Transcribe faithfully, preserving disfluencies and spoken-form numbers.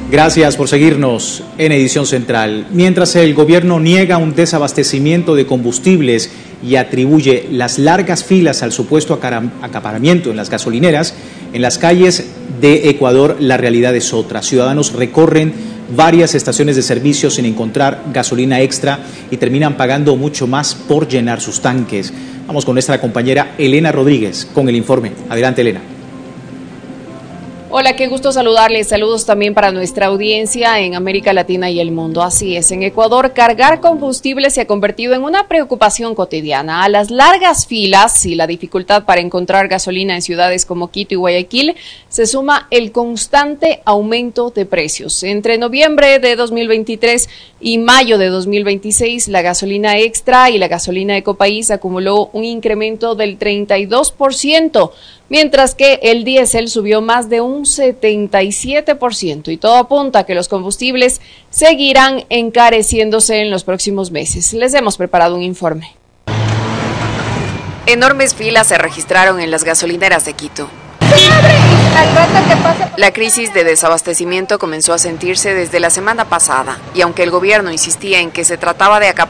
Gracias por seguirnos en Edición Central. Mientras el gobierno niega un desabastecimiento de combustibles y atribuye las largas filas al supuesto acaparamiento en las gasolineras, en las calles de Ecuador la realidad es otra. Ciudadanos recorren varias estaciones de servicio sin encontrar gasolina extra y terminan pagando mucho más por llenar sus tanques. Vamos con nuestra compañera Elena Rodríguez con el informe. Adelante, Elena. Hola, qué gusto saludarles. Saludos también para nuestra audiencia en América Latina y el mundo. Así es, en Ecuador cargar combustible se ha convertido en una preocupación cotidiana. A las largas filas y la dificultad para encontrar gasolina en ciudades como Quito y Guayaquil se suma el constante aumento de precios. Entre noviembre de dos mil veintitrés y mayo de dos mil veintiséis, la gasolina extra y la gasolina Ecopaís acumuló un incremento del treinta y dos por ciento. Mientras que el diésel subió más de un setenta y siete por ciento y todo apunta a que los combustibles seguirán encareciéndose en los próximos meses. Les hemos preparado un informe. Enormes filas se registraron en las gasolineras de Quito. La crisis de desabastecimiento comenzó a sentirse desde la semana pasada y aunque el gobierno insistía en que se trataba de acaparar